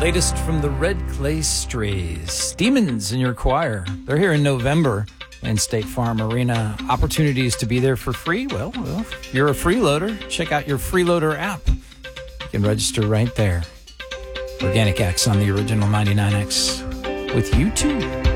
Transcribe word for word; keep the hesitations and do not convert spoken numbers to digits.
latest from the Red Clay Strays. Demons in your choir. They're here in November in State Farm Arena. Opportunities to be there for free. Well, well, if you're a freeloader, check out your Freeloader app. You can register right there. Organic X on the original ninety-nine X with you too.